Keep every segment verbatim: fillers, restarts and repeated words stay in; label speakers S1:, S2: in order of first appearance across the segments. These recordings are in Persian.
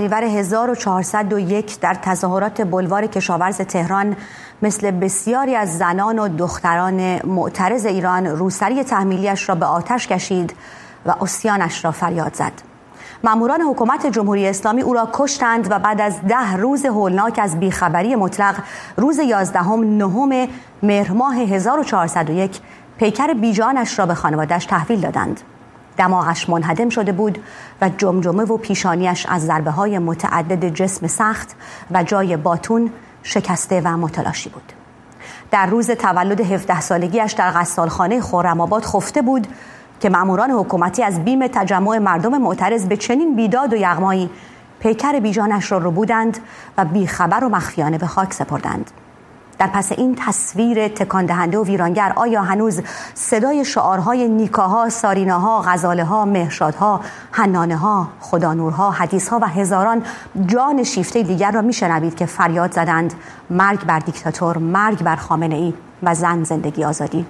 S1: شهریور هزار و چهارصد و یک در تظاهرات بلوار کشاورز تهران مثل بسیاری از زنان و دختران معترض ایران روسری تحمیلیش را به آتش کشید و عصیانش را فریاد زد. ماموران حکومت جمهوری اسلامی او را کشتند و بعد از ده روز هولناک از بیخبری مطلق روز یازدهم نهم مهر ماه هزار و چهارصد و یک پیکر بیجانش را به خانواده‌اش تحویل دادند. دماغش منهدم شده بود و جمجمه و پیشانیش از ضربه‌های متعدد جسم سخت و جای باتون شکسته و متلاشی بود. در روز تولد هفده سالگیش در غسالخانه خرم‌آباد خفته بود که ماموران حکومتی از بیم تجمع مردم معترض به چنین بیداد و یغمایی پیکر بیجانش را ربودند و بیخبر و مخفیانه به خاک سپردند. در پس این تصویر تکان دهنده و ویرانگر آیا هنوز صدای شعارهای نیکاها، ساریناها، غزاله‌ها، مهرشادها، حنانه‌ها، خدانورها، حدیثها و هزاران جان شیفته دیگر را میشنوید که فریاد زدند مرگ بر دیکتاتور، مرگ بر خامنه‌ای و زن زندگی آزادی؟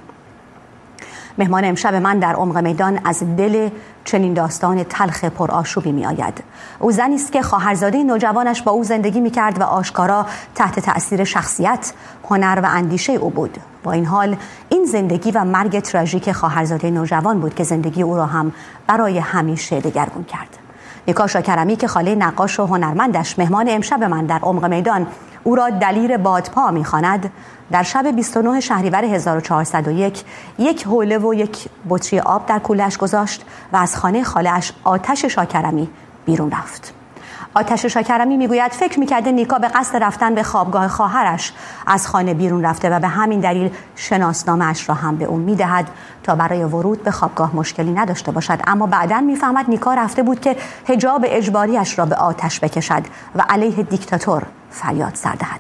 S1: مهمان امشب من در عمق میدان از دل چنین داستان تلخ پرآشوبی می آید. او زنی است که خواهرزاده نوجوانش با او زندگی می کرد و آشکارا تحت تأثیر شخصیت، هنر و اندیشه او بود. با این حال این زندگی و مرگ تراژیک خواهرزاده نوجوان بود که زندگی او را هم برای همیشه دگرگون کرد. نیکا شاکرمی که خاله نقاش و هنرمندش مهمان امشب من در عمق میدان او را دلیر بادپا می‌خواند، در شب بیست و نه شهریور هزار و چهارصد و یک یک حوله و یک بطری آب در کوله‌اش گذاشت و از خانه خاله‌اش آتش شاکرمی بیرون رفت. آتش شاکرمی میگوید فکر میکرده نیکا به قصد رفتن به خوابگاه خواهرش از خانه بیرون رفته و به همین دلیل شناسنامه اش را هم به اون میدهد تا برای ورود به خوابگاه مشکلی نداشته باشد، اما بعداً میفهمد نیکا رفته بود که حجاب اجباریش را به آتش بکشد و علیه دیکتاتور فریاد سر دهد.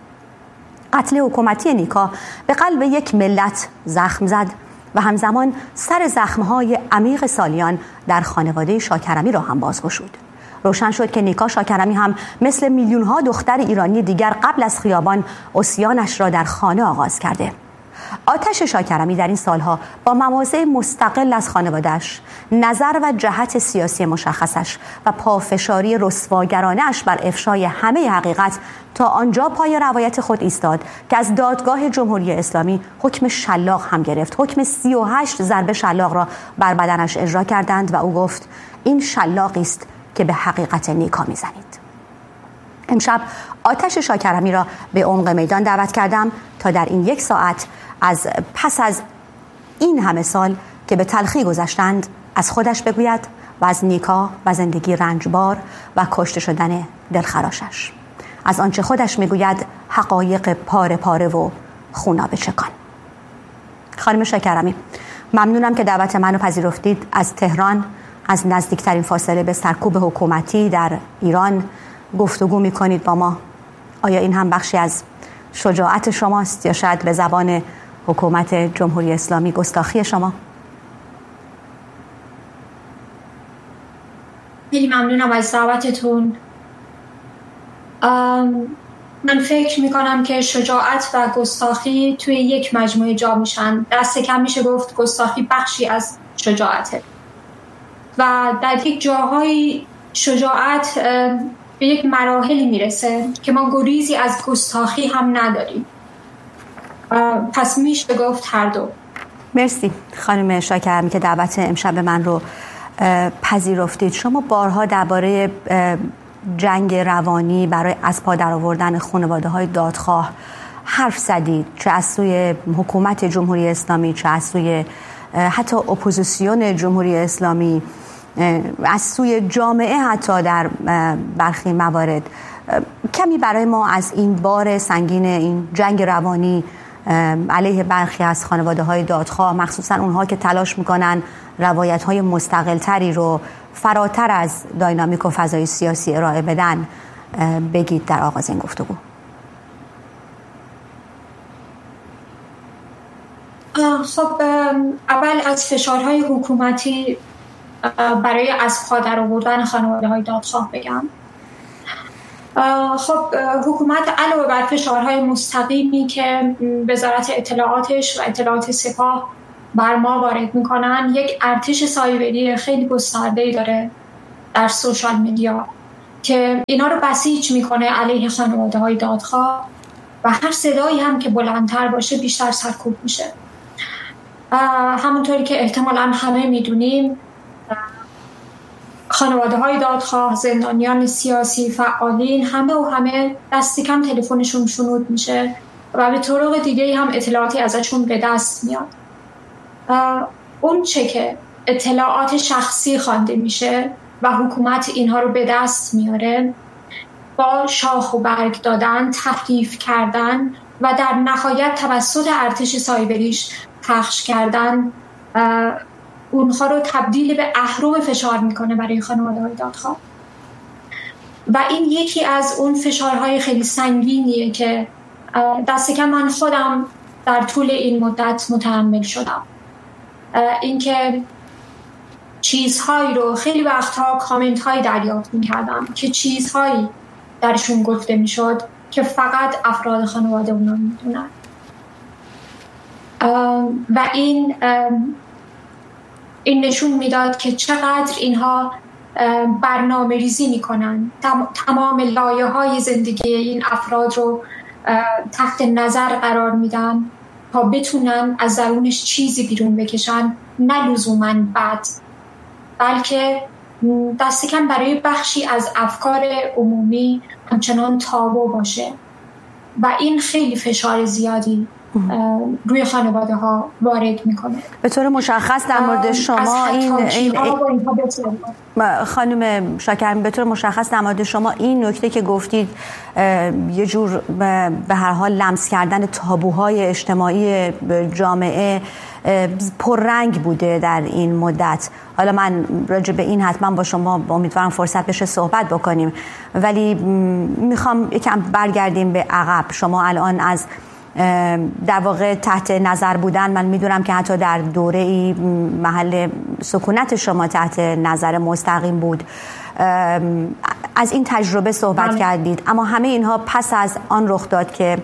S1: قتل حکومتی نیکا به قلب یک ملت زخم زد و همزمان سر زخمهای عمیق سالیان در خانواده شاکرمی را هم بازگشود. روشن شد که نیکا شاکرمی هم مثل میلیون‌ها دختر ایرانی دیگر قبل از خیابان عصیانش را در خانه آغاز کرده. آتش شاکرمی در این سالها با مواضع مستقل از خانواده‌اش، نظر و جهت سیاسی مشخصش و پافشاری رسواگرانه‌اش بر افشای همه حقیقت تا آنجا پای روایت خود ایستاد که از دادگاه جمهوری اسلامی حکم شلاق هم گرفت. حکم سی و هشت ضربه شلاق را بر بدنش اجرا کردند و او گفت این شلاقی است که به حقیقت نیکا میزنید. امشب آتش شاکرمی را به عمق میدان دعوت کردم تا در این یک ساعت از پس از این همه سال که به تلخی گذشتند از خودش بگوید و از نیکا و زندگی رنجبار و کشته شدن دلخراشش، از آنچه خودش میگوید حقایق پاره پاره و خونابه چکان. خانم شاکرمی، ممنونم که دعوت منو پذیرفتید. از تهران، از نزدیکترین فاصله به سرکوب حکومتی در ایران گفتگو میکنید با ما. آیا این هم بخشی از شجاعت شماست یا شاید به زبان حکومت جمهوری اسلامی گستاخی شما؟
S2: خیلی ممنونم از دعوتتون. من فکر میکنم که شجاعت و گستاخی توی یک مجموعه جا میشن. دست کم میشه گفت گستاخی بخشی از شجاعته و در یک جاهای شجاعت به یک مراحلی میرسه که ما گریزی از گستاخی هم نداریم. پس میشه گفت هر دو.
S1: مرسی خانم شاکرمی که دعوت امشب من رو پذیرفتید. شما بارها درباره جنگ روانی برای از پا در آوردن خانواده‌های دادخواه حرف زدید، چه از سوی حکومت جمهوری اسلامی، چه از سوی حتی اپوزیسیون جمهوری اسلامی، از سوی جامعه حتی در برخی موارد. کمی برای ما از این بار سنگین این جنگ روانی علیه برخی از خانواده‌های دادخواه، مخصوصا اونها که تلاش میکنن روایت‌های مستقل‌تری رو فراتر از داینامیک و فضای سیاسی ارائه بدن بگید در آغاز این گفتگو.
S2: خب اول از فشارهای حکومتی برای از پا در آوردن خانواده‌های دادخواه بگم. خب حکومت علاوه بر فشارهای مستقیمی که وزارت اطلاعاتش و اطلاعات سپاه بر ما وارد میکنن، یک ارتش سایبری خیلی گسترده‌ای داره در سوشال میدیا که اینا رو بسیج میکنه علیه خانواده های دادخواه و هر صدایی هم که بلندتر باشه بیشتر سرکوب میشه. همونطوری که احتمالاً همه میدونیم خانواده های دادخواه، زندانیان سیاسی، فعالین، همه و همه دستی کم تلفنشون شنود میشه و به طرق دیگه هم اطلاعاتی ازشون به دست میاد. اون چه که اطلاعات شخصی خوانده میشه و حکومت اینها رو به دست میاره با شاخ و برگ دادن، تحریف کردن و در نهایت توسط ارتش سایبریش پخش کردن اونها رو تبدیل به اهرم فشار میکنه برای خانواده های دادخواه. و این یکی از اون فشارهای خیلی سنگینیه که دست کم من خودم در طول این مدت متحمل شدم. اینکه چیزهایی رو خیلی وقتها کامنت هایی دریافت میکردم که چیزهایی درشون گفته میشد که فقط افراد خانواده اونا میدونن و این این نشون میداد که چقدر اینها برنامه ریزی میکنن، تمام لایه های زندگی این افراد رو تحت نظر قرار میدن تا بتونن از درونش چیزی بیرون بکشن، نه لزوماً بد، بلکه دست کم برای بخشی از افکار عمومی همچنان تابو باشه و این خیلی فشار زیادی روی خانواده ها وارد میکنه.
S1: به طور مشخص در مورد شما این, این, این خانم شاکرمی به طور مشخص در مورد شما این نکته که گفتید یه جور به هر حال لمس کردن تابوهای اجتماعی جامعه پررنگ بوده در این مدت. حالا من راجع به این حتما با شما امیدوارم فرصت بشه صحبت بکنیم، ولی میخوام یکم برگردیم به عقب. شما الان از در واقع تحت نظر بودن، من میدونم که حتی در دوره ای محل سکونت شما تحت نظر مستقیم بود، از این تجربه صحبت من... کردید، اما همه اینها پس از آن رخ داد که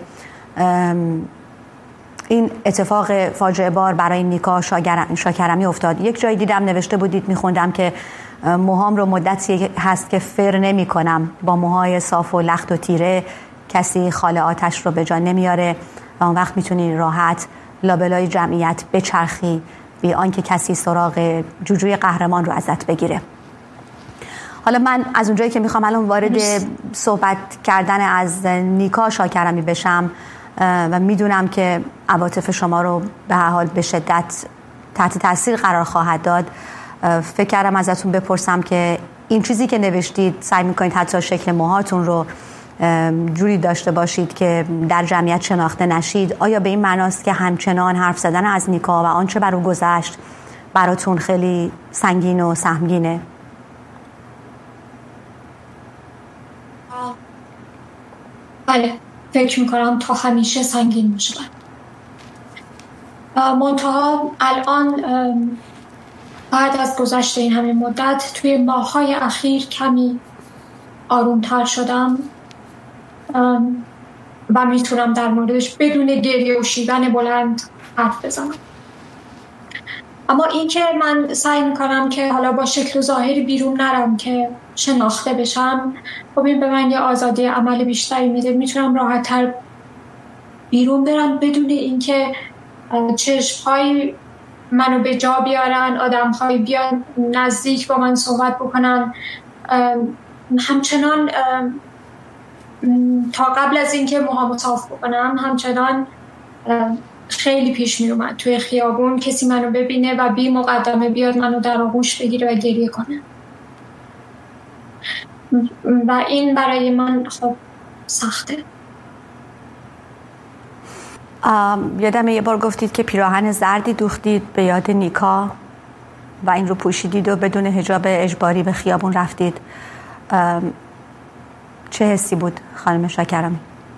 S1: این اتفاق فاجعه بار برای نیکا شاکرمی افتاد. یک جایی دیدم نوشته بودید، میخوندم که موهام رو مدتی هست که فر نمی کنم، با موهای صاف و لخت و تیره کسی خال آتش رو به جا نمیاره و اون وقت میتونی راحت لابلای جمعیت بچرخی بی آنکه کسی سراغ جوجوی قهرمان رو ازت بگیره. حالا من از اونجایی که میخوام الان وارد صحبت کردن از نیکا شاکرمی بشم و میدونم که عواطف شما رو به هر حال به شدت تحت تاثیر قرار خواهد داد، فکر کردم ازتون بپرسم که این چیزی که نوشتید سعی میکنید حتی شکل موهاتون رو جوری داشته باشید که در جمعیت شناخته نشید. آیا به این معناست که همچنان حرف زدن از نیکا و آنچه بر او گذشت براتون خیلی سنگین و سهمگینه؟
S2: بله، فکر میکنم تا همیشه سنگین باشه. منتها الان بعد از گذشت این همه مدت توی ماه‌های اخیر کمی آرومتر شدم و میتونم در موردش بدون گریه و شیون بلند حرف بزنم. اما این که من سعی میکنم که حالا با شکل و ظاهری بیرون نرم که شناخته بشم، خب این به من یه آزادی عمل بیشتری میده. میتونم راحت‌تر بیرون برم بدون اینکه چشم‌های منو به جا بیارن، آدم‌های بیان نزدیک با من صحبت بکنن. همچنان تا قبل از اینکه موهامو صاف بکنم همچنان خیلی پیش می اومد توی خیابون کسی منو ببینه و بی مقدمه بیاد منو در آغوش بگیره و گریه کنه و این برای من خب سخته.
S1: یادم یه بار گفتید که پیراهن زردی دوختید به یاد نیکا و این رو پوشیدید و بدون حجاب اجباری به خیابون رفتید. چه حسی بود خانم شاکرمی؟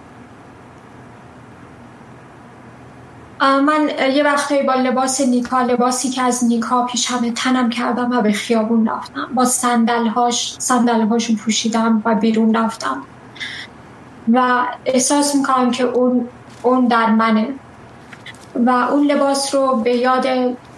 S2: من یه وقتی با لباس نیکا، لباسی که از نیکا پیش همه تنم کردم و به خیابون رفتم، با صندل‌هاش صندل‌هاشو پوشیدم و بیرون رفتم و احساس میکنم که اون اون در منه و اون لباس رو به یاد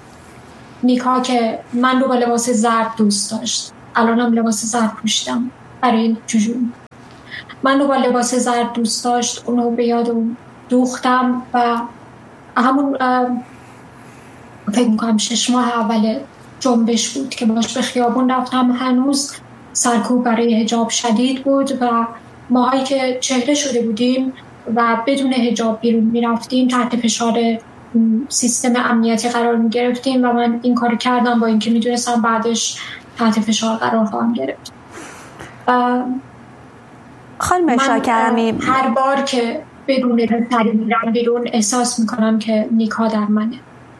S2: نیکا که من رو با لباس زرد دوست داشت. الانم لباس زرد پوشیدم برای جوجون. من رو با لباس زرد دوست داشت، اونو به یاد دوختم و همون فکر میکنم شش ماه اول جنبش بود که باش به خیابون رفتم. هنوز سرکوب برای حجاب شدید بود و ماهایی که چهره شده بودیم و بدون حجاب بیرون میرفتیم تحت فشار سیستم امنیتی قرار میگرفتیم و من این کار کردم با اینکه میدونستم بعدش تحت فشار قرار خواهم گرفت.
S1: خانم شاکرمی،
S2: هر بار که بدون رفتاری میرم بیرون احساس میکنم که نیکا در منه.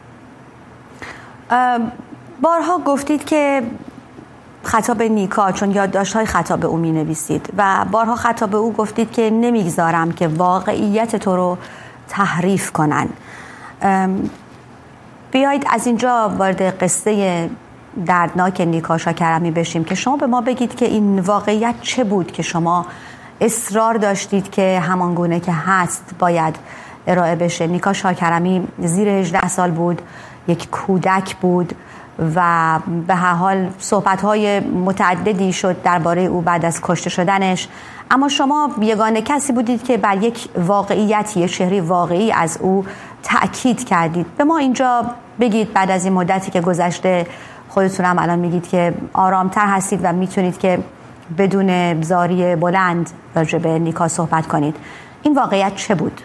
S1: بارها گفتید که خطاب نیکا، چون یادداشت‌های خطاب او می‌نویسید و بارها خطاب او گفتید که نمیگذارم که واقعیت تو رو تحریف کنن. بیایید از اینجا وارد قصه دردناک نیکا شاکرمی بشیم که شما به ما بگید که این واقعیت چه بود که شما اصرار داشتید که همان گونه که هست باید ارائه بشه. نیکا شاکرمی زیر هجده سال بود، یک کودک بود و به هر حال صحبت‌های متعددی شد درباره او بعد از کشته شدنش، اما شما یگانه کسی بودید که بر یک واقعیتی، چهره واقعی از او تأکید کردید. به ما اینجا بگید بعد از این مدتی که گذشته، خودتون هم الان میگید که آرامتر هستید و میتونید که بدون زاری بلند راجع به نیکا صحبت کنید، این واقعیت چه بود؟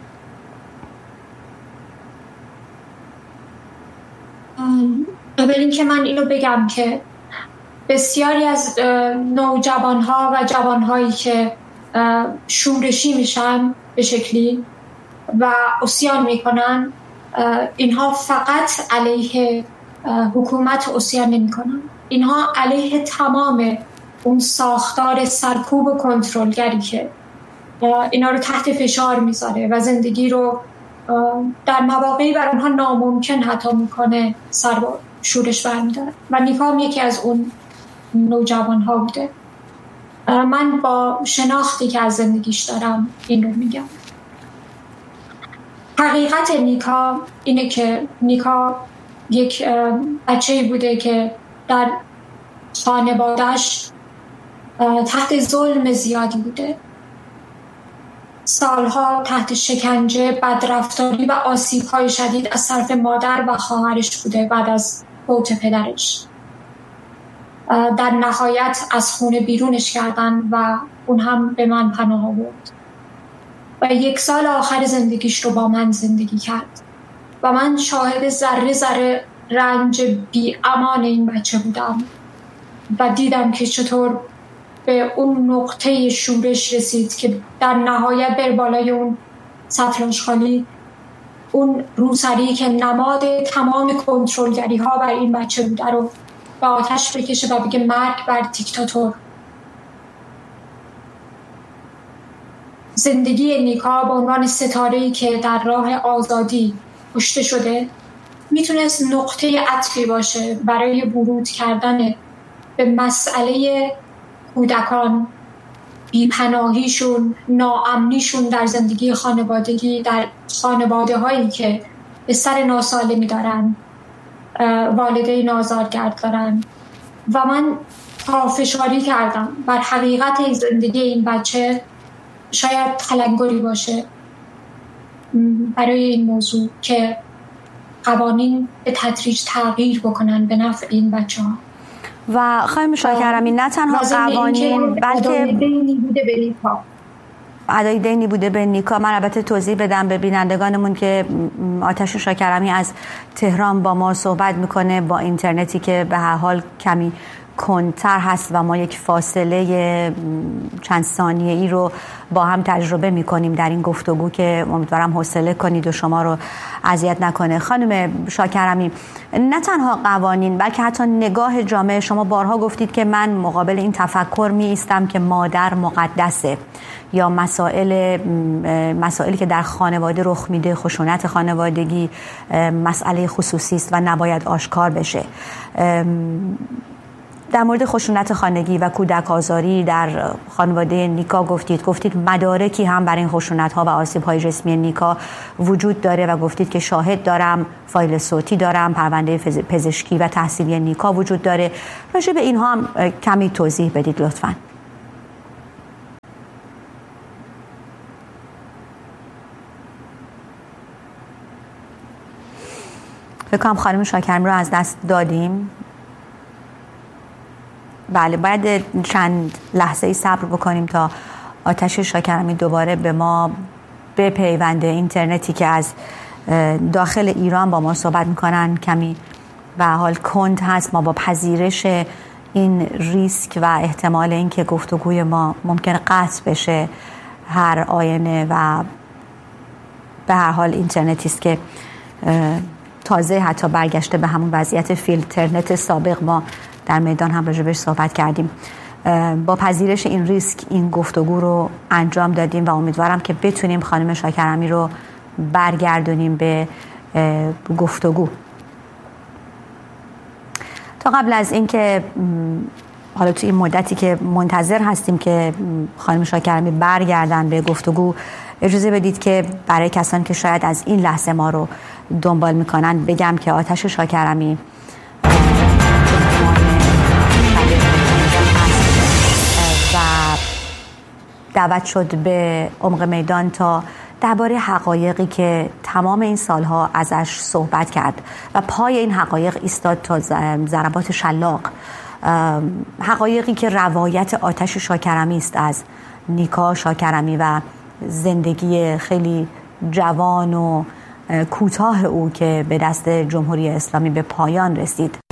S2: اولین که من اینو بگم که بسیاری از نوجوانها و جوانهایی که شورشی میشن به شکلی و عصیان میکنن، اینها فقط علیه حکومت عصیان نمیکنن، اینها علیه تمام اون ساختار سرکوب و کنترلگری که اینا رو تحت فشار میذاره و زندگی رو در مواقعی بر اونها ناممکن حتی میکنه سر شورش برمیداره و نیکا هم یکی از اون نوجوان ها بوده. من با شناختی که از زندگیش دارم این رو میگم. حقیقت نیکا اینه که نیکا یک بچه‌ای بوده که در خانواده‌اش تحت ظلم زیادی بوده، سالها تحت شکنجه، بدرفتاری و آسیب‌های شدید از طرف مادر و خواهرش بوده بعد از فوت پدرش. در نهایت از خونه بیرونش کردن و اون هم به من پناه آورد و یک سال آخر زندگیش رو با من زندگی کرد و من شاهد ذره ذره رنج بی امان این بچه بودم و دیدم که چطور به اون نقطه شورش رسید که در نهایت بر بالای اون سطل آشغالی اون روسری که نماد تمام کنترلگری ها بر این بچه بوده رو به آتش بکشه و بگه مرگ بر دیکتاتور. زندگی نیکا به عنوان ستاره‌ای که در راه آزادی کشته شده میتونست نقطه عطفی باشه برای ورود کردن به مسئله کودکان، بی‌پناهیشون، ناامنیشون در زندگی خانوادگی، در خانواده هایی که به سر ناسالمی دارن، والدین آزارگرد دارن و من پافشاری کردم بر حقیقت زندگی این بچه شاید تلنگری باشه برای این موضوع که قوانین به تدریج تغییر بکنن به نفع این بچه ها.
S1: و خانم شاکرمی نه تنها قوانین بلکه
S2: دینی بوده به نیکا،
S1: ادای دینی بوده به نیکا. من البته توضیح بدم به بینندگانمون که آتش شاکرمی از تهران با ما صحبت میکنه با اینترنتی که به هر حال کمی کنتر هست و ما یک فاصله چند ثانیه‌ای رو با هم تجربه میکنیم در این گفتگو که امیدوارم حوصله کنید و شما رو اذیت نکنه. خانم شاکرمی، نه تنها قوانین بلکه حتی نگاه جامعه، شما بارها گفتید که من مقابل این تفکر می ایستم که مادر مقدسه یا مسائل مسائلی که در خانواده رخ میده، خشونت خانوادگی مسئله خصوصی است و نباید آشکار بشه. در مورد خشونت خانگی و کودک آزاری در خانواده نیکا گفتید گفتید مدارکی هم برای این خشونت ها و آسیب های جسمی نیکا وجود داره و گفتید که شاهد دارم، فایل صوتی دارم، پرونده پزشکی و تحصیلی نیکا وجود داره. راجع به اینها هم کمی توضیح بدید لطفاً. فکر کنم خانم شاکرمی رو از دست دادیم. بله، باید چند لحظه ای صبر بکنیم تا آتش شاکرمی دوباره به ما بپیونده. اینترنتی که از داخل ایران با ما صحبت میکنن کمی به حال کند هست. ما با پذیرش این ریسک و احتمال اینکه گفتگوی ما ممکن قطع بشه هر آینه و به هر حال اینترنتی است که تازه حتی برگشته به همون وضعیت فیلترنت سابق. ما در میدان هم راجع بهش صحبت کردیم. با پذیرش این ریسک این گفتگو رو انجام دادیم و امیدوارم که بتونیم خانم شاکرمی رو برگردونیم به گفتگو. تا قبل از اینکه حالا تو این مدتی که منتظر هستیم که خانم شاکرمی برگردن به گفتگو، اجازه بدید که برای کسانی که شاید از این لحظه ما رو دنبال میکنن بگم که آتش شاکرمی و دعوت شد به عمق میدان تا درباره حقایقی که تمام این سالها ازش صحبت کرد و پای این حقایق ایستاد تا ضربات شلاق. حقایقی که روایت آتش شاکرمی است از نیکا شاکرمی و زندگی خیلی جوان و کوتاه او که به دست جمهوری اسلامی به پایان رسید.